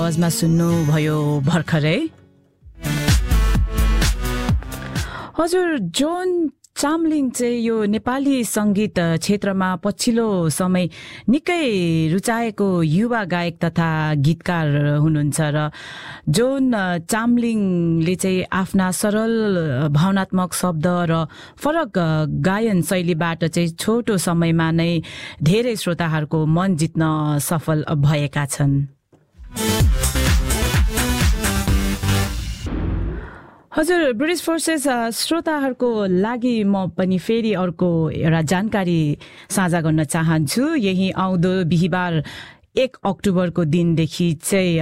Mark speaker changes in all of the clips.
Speaker 1: आवाजमा सुन्नु भयो भर्खरै हजुर जोन चामलिङ चाहिँ यो नेपाली संगीत क्षेत्रमा पछिल्लो समय निकै रुचाएको युवा गायक तथा गीतकार हुनुहुन्छ र जोन चामलिङले चाहिँ आफ्ना सरल भावनात्मक शब्द र फरक गायन शैलीबाट चाहिँ छोटो समयमा नै धेरै श्रोताहरूको मन जित्न सफल भएका छन्। हजुर ब्रिटिश फोर्सेस श्रोताहरूको लागि म पनि फेरि अर्को एउटा जानकारी साझा गर्न चाहन्छु। यही आउँदो बिहीबार 1 अक्टोबरको दिनदेखि चाहिँ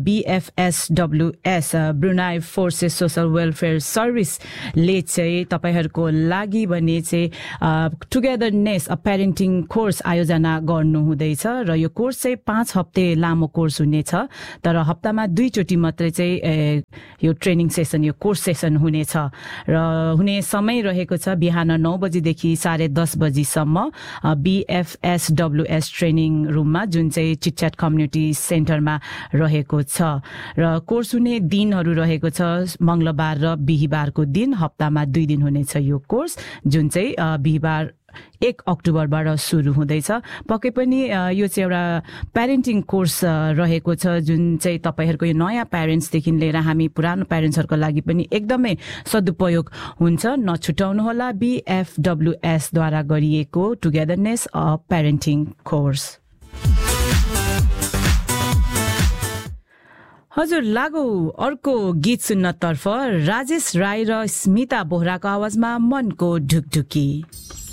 Speaker 1: BFSWS Brunei forces social welfare सर्भिसले चाहिँ तपाईहरूको लागि भने चाहिँ टुगेदरनेस अ पेरेन्टिङ कोर्स आयोजना गर्नुहुँदैछ र यो कोर्स चाहिँ 5 हप्ते लामो कोर्स हुनेछ, तर हप्तामा 2 चोटि मात्रै चाहिँ यो ट्रेनिङ सेसन यो कोर्स सेसन हुनेछ र हुने समय रहेको छ बिहान 9 बजेदेखि 10:30 बजीसम्म BFSWS ट्रेनिङ रुममा, जुन चाहिँ चिटच्याट कम्युनिटी सेन्टरमा रहेको छ र कोर्स हुने दिनहरू रहेको छ मंगलबार र बिहीबारको दिन। हप्तामा 2 दिन हुनेछ यो कोर्स, जुन चाहिँ बिहीबार 1 अक्टोबरबाट सुरु हुँदैछ। पक्कै पनि यो चाहिँ एउटा प्यारेन्टिङ कोर्स रहेको छ, जुन चाहिँ तपाईहरूको यो नयाँ प्यारेन्ट्सदेखि लिएर हामी पुरानो प्यारेन्ट्सहरूको लागि पनि एकदमै सदुपयोग हुन्छ। नछुटाउनुहोला BFWS द्वारा गरिएको टुगेदरनेस अ प्यारेन्टिङ कोर्स। हजुर लागौ अर्को गीत सुन्नतर्फ राजेश राई र स्मिता बोहराको आवाजमा मनको ढुकढुकी।